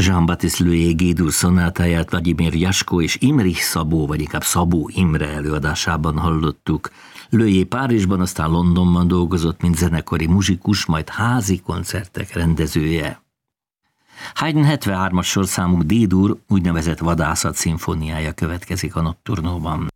Jean-Baptiste Lőjé G-dur szonátáját Vladimir Jaskó és Imrich Szabó, vagy inkább Szabó Imre előadásában hallottuk. Lőjé Párizsban, aztán Londonban dolgozott, mint zenekari muzsikus, majd házi koncertek rendezője. Haydn 73-as sorszámú D-dur úgynevezett vadászat szimfóniája következik a Nocturnóban.